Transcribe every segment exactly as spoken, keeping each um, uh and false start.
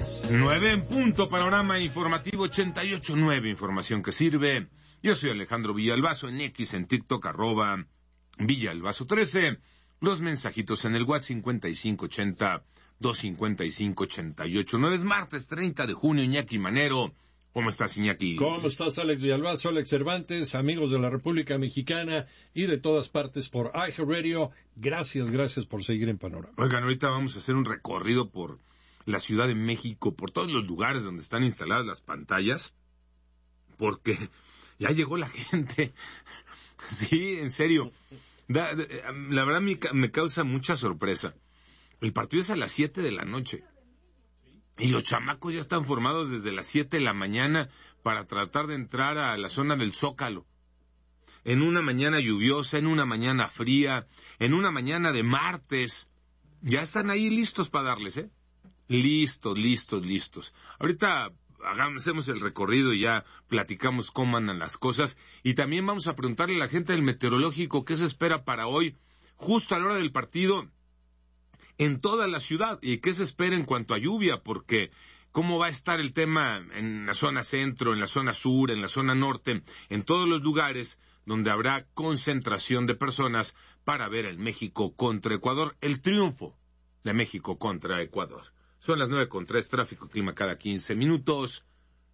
Nueve en punto, panorama informativo ochenta y ocho punto nueve, información que sirve. Yo soy Alejandro Villalbazo, en X, en TikTok, arroba Villalbazo trece. Los mensajitos en el WhatsApp cincuenta y cinco ochenta, doscientos cincuenta y cinco, ochenta y ocho nueve. Es martes treinta de junio, Iñaki Manero. ¿Cómo estás, Iñaki? ¿Cómo estás, Alex Villalbazo, Alex Cervantes, amigos de la República Mexicana y de todas partes por iHeartRadio? Gracias, gracias por seguir en Panorama. Oigan, ahorita vamos a hacer un recorrido por la Ciudad de México, por todos los lugares donde están instaladas las pantallas, porque ya llegó la gente. Sí, en serio. Da, da, la verdad me, me causa mucha sorpresa. El partido es a las siete de la noche. Y los chamacos ya están formados desde las siete de la mañana para tratar de entrar a la zona del Zócalo. En una mañana lluviosa, en una mañana fría, en una mañana de martes. Ya están ahí listos para darles, ¿eh? Listos, listos, listos. Ahorita hagamos, hacemos el recorrido y ya platicamos cómo andan las cosas. Y también vamos a preguntarle a la gente del meteorológico qué se espera para hoy, justo a la hora del partido, en toda la ciudad, y qué se espera en cuanto a lluvia, porque cómo va a estar el tema en la zona centro, en la zona sur, en la zona norte, en todos los lugares donde habrá concentración de personas para ver el México contra Ecuador, el triunfo de México contra Ecuador. Son las nueve con tres, tráfico, clima cada quince minutos.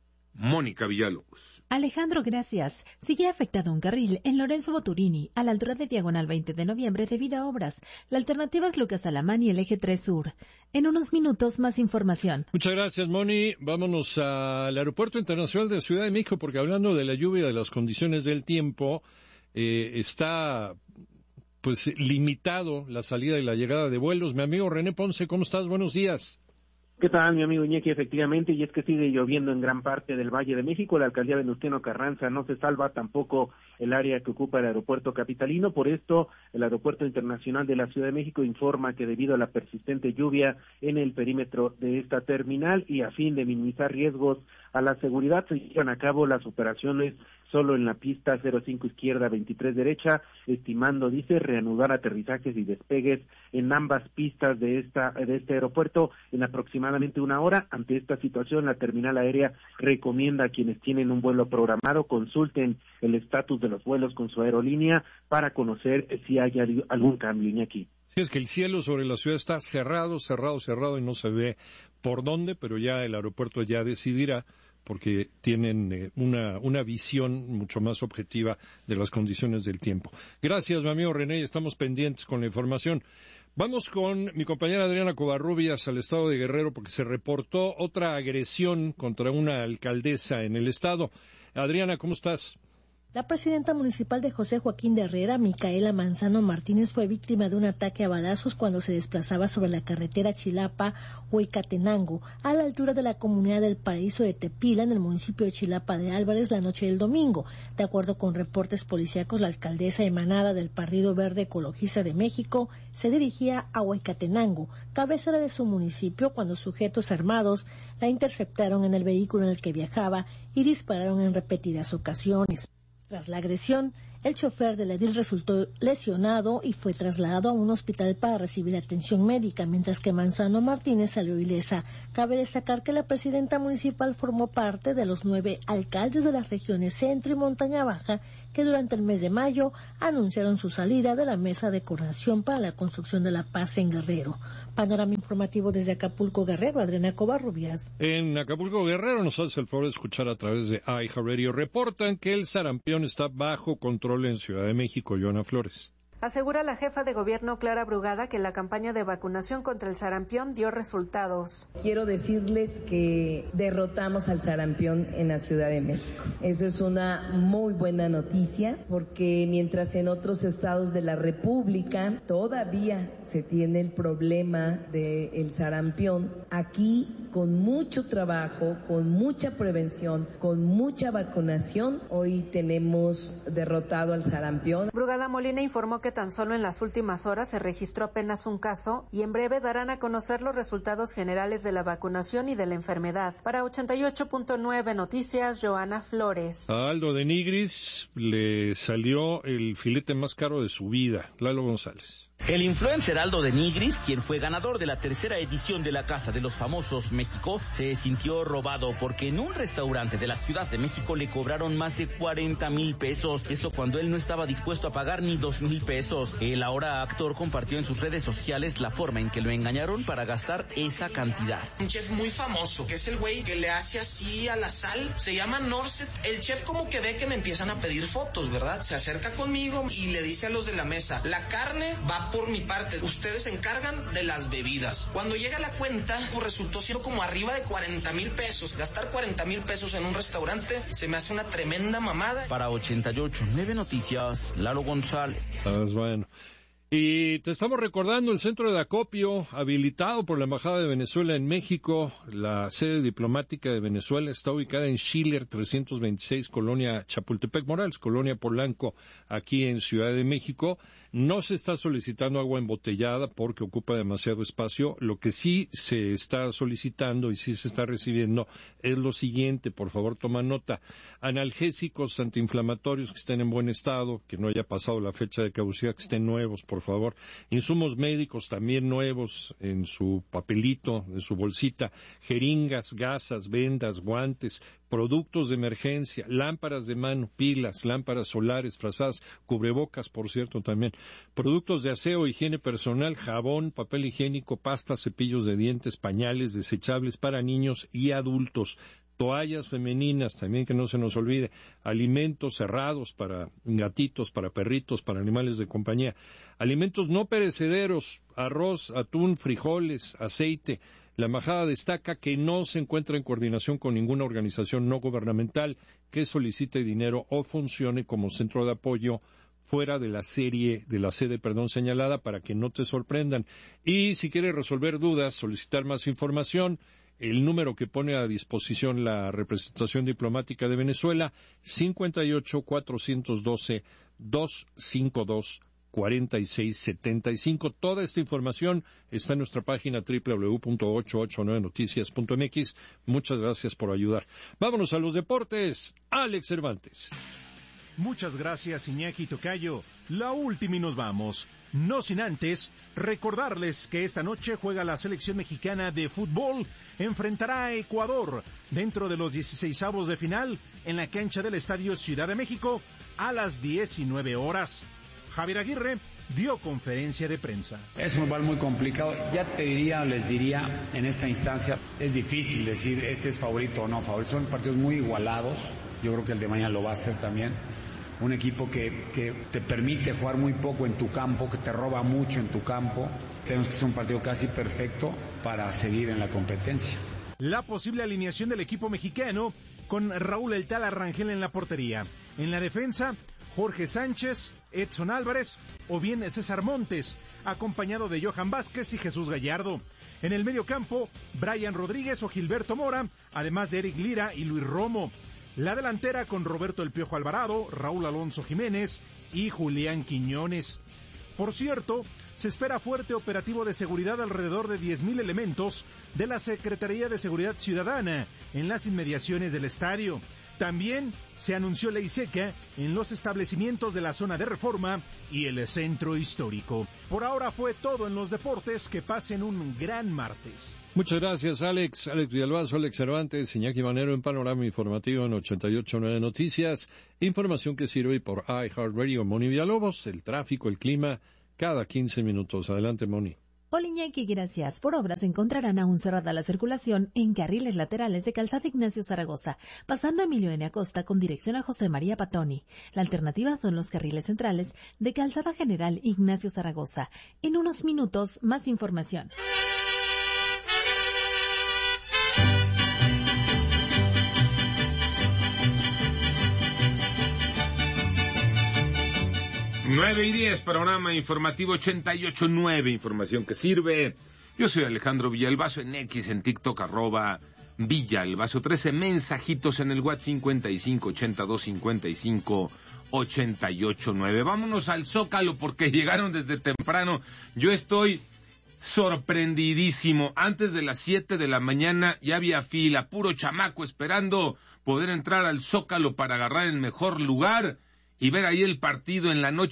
Mónica Villalobos. Alejandro, gracias. Sigue afectado un carril en Lorenzo Boturini, a la altura de Diagonal veinte de noviembre debido a obras. La alternativa es Lucas Alamán y el eje tres Sur. En unos minutos, más información. Muchas gracias, Moni. Vámonos al Aeropuerto Internacional de Ciudad de México, porque hablando de la lluvia y de las condiciones del tiempo, eh, está pues limitado la salida y la llegada de vuelos. Mi amigo René Ponce, ¿cómo estás? Buenos días. ¿Qué tal, mi amigo Iñaki? Efectivamente, y es que sigue lloviendo en gran parte del Valle de México. La alcaldía Venustiano Carranza no se salva, tampoco el área que ocupa el aeropuerto capitalino. Por esto, el Aeropuerto Internacional de la Ciudad de México informa que debido a la persistente lluvia en el perímetro de esta terminal y a fin de minimizar riesgos a la seguridad, se llevan a cabo las operaciones solo en la pista cero cinco izquierda, veintitrés derecha, estimando, dice, reanudar aterrizajes y despegues en ambas pistas de esta de este aeropuerto en aproximadamente una hora. Ante esta situación, la terminal aérea recomienda a quienes tienen un vuelo programado consulten el estatus de los vuelos con su aerolínea para conocer si hay algún cambio, Iñaki. Sí, es que el cielo sobre la ciudad está cerrado, cerrado, cerrado y no se ve por dónde, pero ya el aeropuerto ya decidirá porque tienen eh, una, una visión mucho más objetiva de las condiciones del tiempo. Gracias, mi amigo René, estamos pendientes con la información. Vamos con mi compañera Adriana Covarrubias al estado de Guerrero porque se reportó otra agresión contra una alcaldesa en el estado. Adriana, ¿cómo estás? La presidenta municipal de José Joaquín de Herrera, Micaela Manzano Martínez, fue víctima de un ataque a balazos cuando se desplazaba sobre la carretera Chilapa-Huecatenango, a la altura de la comunidad del Paraíso de Tepila, en el municipio de Chilapa de Álvarez, la noche del domingo. De acuerdo con reportes policíacos, la alcaldesa emanada del Partido Verde Ecologista de México se dirigía a Huecatenango, cabecera de su municipio, cuando sujetos armados la interceptaron en el vehículo en el que viajaba y dispararon en repetidas ocasiones. Tras la agresión, el chofer del edil resultó lesionado y fue trasladado a un hospital para recibir atención médica, mientras que Manzano Martínez salió ilesa. Cabe destacar que la presidenta municipal formó parte de los nueve alcaldes de las regiones Centro y Montaña Baja que durante el mes de mayo anunciaron su salida de la Mesa de Coordinación para la Construcción de la Paz en Guerrero. Panorama informativo desde Acapulco, Guerrero, Adriana Covarrubias. En Acapulco, Guerrero, nos hace el favor de escuchar a través de iHeartRadio. Reportan que el sarampión está bajo control en Ciudad de México. Joana Flores. Asegura la jefa de gobierno Clara Brugada que la campaña de vacunación contra el sarampión dio resultados. Quiero decirles que derrotamos al sarampión en la Ciudad de México. Eso es una muy buena noticia porque mientras en otros estados de la República todavía se tiene el problema del sarampión, aquí con mucho trabajo, con mucha prevención, con mucha vacunación, hoy tenemos derrotado al sarampión. Brugada Molina informó que tan solo en las últimas horas se registró apenas un caso y en breve darán a conocer los resultados generales de la vacunación y de la enfermedad. Para ochenta y ocho punto nueve Noticias, Joana Flores. A Aldo de Nigris le salió el filete más caro de su vida. Lalo González. El influencer Aldo de Nigris, quien fue ganador de la tercera edición de la Casa de los Famosos México, se sintió robado porque en un restaurante de la Ciudad de México le cobraron más de cuarenta mil pesos. Eso cuando él no estaba dispuesto a pagar ni dos mil pesos. El ahora actor compartió en sus redes sociales la forma en que lo engañaron para gastar esa cantidad. Un chef muy famoso, que es el güey que le hace así a la sal, se llama Norset. El chef como que ve que me empiezan a pedir fotos, ¿verdad? Se acerca conmigo y le dice a los de la mesa, la carne va por mi parte, ustedes se encargan de las bebidas. Cuando llega la cuenta, pues resultó siendo como arriba de cuarenta mil pesos. Gastar cuarenta mil pesos en un restaurante se me hace una tremenda mamada. Para ochenta y ocho nueve Noticias, Lalo González. Pues bueno. Y te estamos recordando el centro de acopio habilitado por la Embajada de Venezuela en México. La sede diplomática de Venezuela está ubicada en Schiller trescientos veintiséis, Colonia Chapultepec Morales, Colonia Polanco, aquí en Ciudad de México. No se está solicitando agua embotellada porque ocupa demasiado espacio. Lo que sí se está solicitando y sí se está recibiendo es lo siguiente, por favor toma nota. Analgésicos antiinflamatorios que estén en buen estado, que no haya pasado la fecha de caducidad, que estén nuevos, por favor. Insumos médicos también nuevos en su papelito, en su bolsita. Jeringas, gasas, vendas, guantes, productos de emergencia, lámparas de mano, pilas, lámparas solares, frazadas, cubrebocas, por cierto, también. Productos de aseo, higiene personal, jabón, papel higiénico, pasta, cepillos de dientes, pañales desechables para niños y adultos. Toallas femeninas, también que no se nos olvide, alimentos cerrados para gatitos, para perritos, para animales de compañía, alimentos no perecederos, arroz, atún, frijoles, aceite. La embajada destaca que no se encuentra en coordinación con ninguna organización no gubernamental que solicite dinero o funcione como centro de apoyo fuera de la serie, de la sede, perdón, señalada, para que no te sorprendan. Y si quieres resolver dudas, solicitar más información, el número que pone a disposición la representación diplomática de Venezuela, cincuenta y ocho, cuatrocientos doce, doscientos cincuenta y dos, cuarenta y seis setenta y cinco. Toda esta información está en nuestra página doble u doble u doble u punto ochocientos ochenta y nueve noticias punto m x. Muchas gracias por ayudar. Vámonos a los deportes. Alex Cervantes. Muchas gracias, Iñaki Tocayo. La última y nos vamos. No sin antes recordarles que esta noche juega la selección mexicana de fútbol, enfrentará a Ecuador dentro de los dieciseisavos de final en la cancha del Estadio Ciudad de México a las diecinueve horas. Javier Aguirre dio conferencia de prensa. Es un rival muy complicado, ya te diría, les diría, en esta instancia es difícil decir este es favorito o no favorito, son partidos muy igualados, yo creo que el de mañana lo va a hacer también. Un equipo que, que te permite jugar muy poco en tu campo, que te roba mucho en tu campo. Tenemos que hacer un partido casi perfecto para seguir en la competencia. La posible alineación del equipo mexicano con Raúl El Tala Rangel en la portería. En la defensa, Jorge Sánchez, Edson Álvarez o bien César Montes, acompañado de Johan Vázquez y Jesús Gallardo. En el medio campo, Brian Rodríguez o Gilberto Mora, además de Eric Lira y Luis Romo. La delantera con Roberto El Piojo Alvarado, Raúl Alonso Jiménez y Julián Quiñones. Por cierto, se espera fuerte operativo de seguridad alrededor de diez mil elementos de la Secretaría de Seguridad Ciudadana en las inmediaciones del estadio. También se anunció ley seca en los establecimientos de la zona de Reforma y el centro histórico. Por ahora fue todo en los deportes. Que pasen un gran martes. Muchas gracias, Alex. Alex Villalbazo, Alex Cervantes, Iñaki Manero en Panorama Informativo en ochenta y ocho punto nueve Noticias. Información que sirve por iHeartRadio. Moni Villalobos, el tráfico, el clima, cada quince minutos. Adelante, Moni. Hola, Iñaki, gracias. Por obras encontrarán aún cerrada la circulación en carriles laterales de Calzada Ignacio Zaragoza, pasando Emilio N. Acosta con dirección a José María Patoni. La alternativa son los carriles centrales de Calzada General Ignacio Zaragoza. En unos minutos, más información. nueve y diez, Panorama Informativo ochenta y ocho punto nueve, información que sirve. Yo soy Alejandro Villalbazo, en X, en TikTok, arroba Villalbazo trece, mensajitos en el WhatsApp cincuenta y cinco, ochenta y dos, cincuenta y cinco, ochenta y ocho nueve. Vámonos al Zócalo porque llegaron desde temprano. Yo estoy sorprendidísimo. Antes de las siete de la mañana ya había fila, puro chamaco esperando poder entrar al Zócalo para agarrar el mejor lugar y ver ahí el partido en la noche.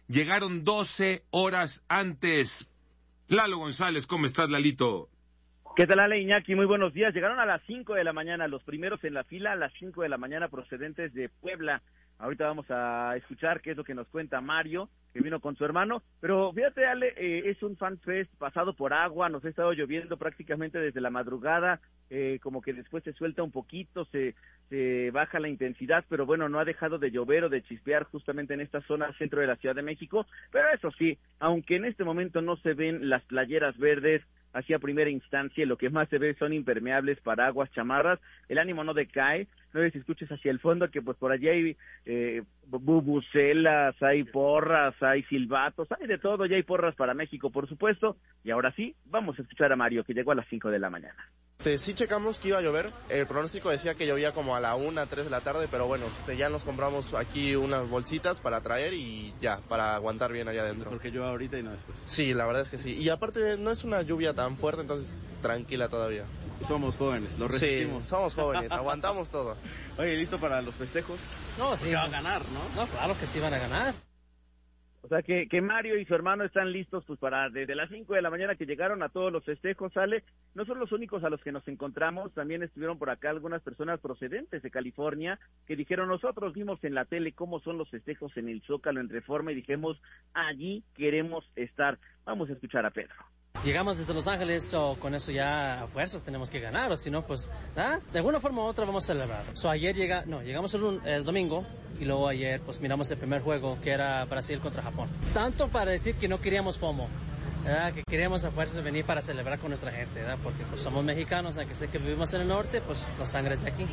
llegaron doce horas antes. Lalo González, ¿cómo estás, Lalito? ¿Qué tal, Ale, Iñaki? Muy buenos días. Llegaron a las cinco de la mañana, los primeros en la fila a las cinco de la mañana procedentes de Puebla. Ahorita vamos a escuchar qué es lo que nos cuenta Mario, que vino con su hermano. Pero fíjate, Ale, eh, es un fan fest pasado por agua, nos ha estado lloviendo prácticamente desde la madrugada, eh, como que después se suelta un poquito, se, se baja la intensidad, pero bueno, no ha dejado de llover o de chispear justamente en esta zona centro de la Ciudad de México. Pero eso sí, aunque en este momento no se ven las playeras verdes, hacia primera instancia, lo que más se ve son impermeables, paraguas, chamarras, el ánimo no decae. No sé si escuches hacia el fondo que pues por allí hay eh, bubucelas, hay porras, hay silbatos, hay de todo, ya hay porras para México, por supuesto. Y ahora sí, vamos a escuchar a Mario, que llegó a las cinco de la mañana. Sí checamos que iba a llover, el pronóstico decía que llovía como a la una, tres de la tarde, pero bueno, ya nos compramos aquí unas bolsitas para traer y ya, para aguantar bien allá adentro. Porque llueve ahorita y no después. Sí, la verdad es que sí, y aparte no es una lluvia tan fuerte, entonces tranquila todavía. Somos jóvenes, lo resistimos. Sí, somos jóvenes, aguantamos todo. Oye, ¿listo para los festejos? No, sí. Porque va a ganar, ¿no? No, claro que sí van a ganar. O sea que, que Mario y su hermano están listos pues para desde las cinco de la mañana que llegaron a todos los festejos, sale. No son los únicos a los que nos encontramos, también estuvieron por acá algunas personas procedentes de California que dijeron, nosotros vimos en la tele cómo son los festejos en el Zócalo en Reforma y dijimos, allí queremos estar. Vamos a escuchar a Pedro. Llegamos desde Los Ángeles, o con eso ya a fuerzas tenemos que ganar, o si no, pues, ¿ah? De alguna forma u otra vamos a celebrar. So, ayer llega, no, llegamos el, el domingo, y luego ayer, pues, miramos el primer juego, que era Brasil contra Japón. Tanto para decir que no queríamos FOMO, ¿verdad? Que queríamos a fuerzas venir para celebrar con nuestra gente, ¿verdad? Porque, pues, somos mexicanos, aunque sé que vivimos en el norte, pues, la sangre es de aquí.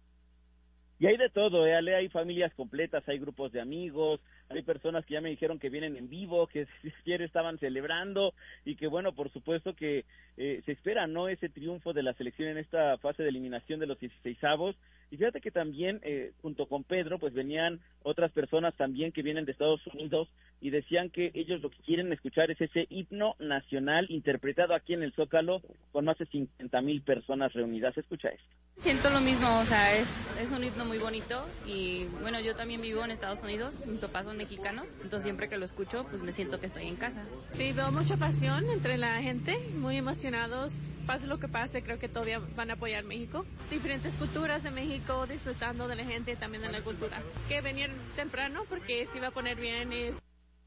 Y hay de todo, ¿eh, Ale? Hay familias completas, hay grupos de amigos, hay personas que ya me dijeron que vienen en vivo, que si quiere estaban celebrando y que bueno, por supuesto que eh, se espera, ¿no? Ese triunfo de la selección en esta fase de eliminación de los dieciseisavos. Y fíjate que también, eh, junto con Pedro, pues venían otras personas también que vienen de Estados Unidos y decían que ellos lo que quieren escuchar es ese himno nacional interpretado aquí en el Zócalo con más de cincuenta mil personas reunidas. Escucha esto. Siento lo mismo, o sea, es, es un himno muy bonito y bueno, yo también vivo en Estados Unidos, mis papás son mexicanos, entonces siempre que lo escucho, pues me siento que estoy en casa. Sí, veo mucha pasión entre la gente, muy emocionados, pase lo que pase, creo que todavía van a apoyar México. Diferentes culturas de México, disfrutando de la gente y también de la cultura. Que venir temprano porque se va a poner bien. Es...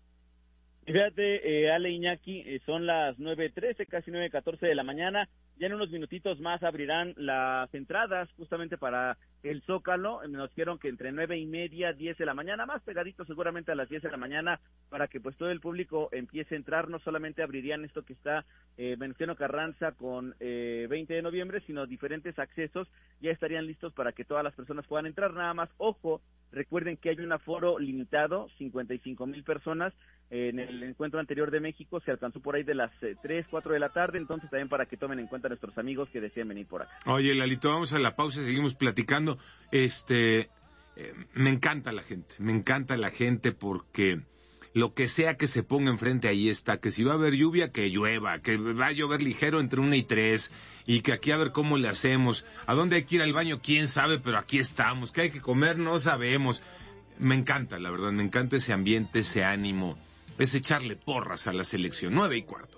Fíjate, eh, Ale, Iñaki, eh, son las nueve trece, casi nueve catorce de la mañana. Ya en unos minutitos más abrirán las entradas justamente para el Zócalo. Nos dijeron que entre nueve y media, diez de la mañana, más pegadito seguramente a las diez de la mañana, para que pues todo el público empiece a entrar. No solamente abrirían esto que está eh, Venustiano Carranza con eh, veinte de noviembre, sino diferentes accesos ya estarían listos para que todas las personas puedan entrar. Nada más, ojo, recuerden que hay un aforo limitado, cincuenta y cinco mil personas. En el encuentro anterior de México se alcanzó por ahí de las eh, tres, cuatro de la tarde, entonces también para que tomen en cuenta a nuestros amigos que deseen venir por acá. Oye, Lalito, vamos a la pausa y seguimos platicando. Este, eh, me encanta la gente, me encanta la gente porque lo que sea que se ponga enfrente ahí está, que si va a haber lluvia, que llueva, que va a llover ligero entre una y tres, y que aquí a ver cómo le hacemos, a dónde hay que ir al baño, quién sabe, pero aquí estamos, que hay que comer, no sabemos. Me encanta, la verdad, me encanta ese ambiente, ese ánimo, es echarle porras a la selección. Nueve y cuarto.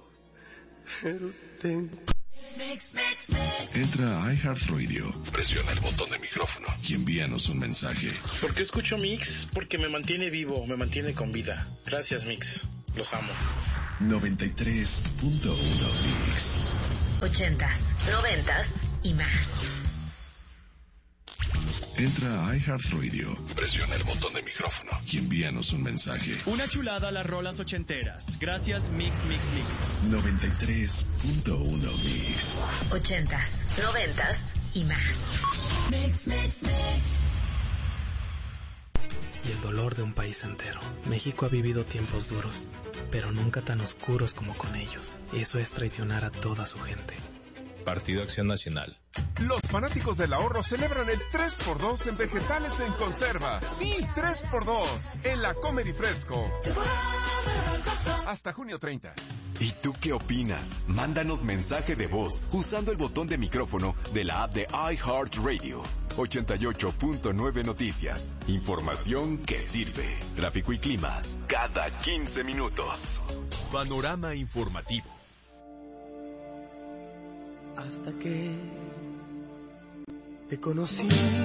Entra a iHeartRadio, presiona el botón de micrófono y envíanos un mensaje. ¿Por qué escucho Mix? Porque me mantiene vivo, me mantiene con vida. Gracias, Mix. Los amo. noventa y tres punto uno Mix. Ochentas, noventas y más. Entra a iHeartRadio, presiona el botón de micrófono y envíanos un mensaje. Una chulada a las rolas ochenteras. Gracias, Mix, Mix, Mix. noventa y tres punto uno Mix. Ochentas, noventas y más. Mix, Mix, Mix. Y el dolor de un país entero. México ha vivido tiempos duros, pero nunca tan oscuros como con ellos. Eso es traicionar a toda su gente. Partido Acción Nacional. Los fanáticos del ahorro celebran el tres por dos en vegetales en conserva. Sí, tres por dos en la Comer y Fresco. Hasta junio treinta. ¿Y tú qué opinas? Mándanos mensaje de voz usando el botón de micrófono de la app de iHeartRadio. ochenta y ocho punto nueve Noticias. Información que sirve. Tráfico y clima cada quince minutos. Panorama informativo. Hasta que te conocí.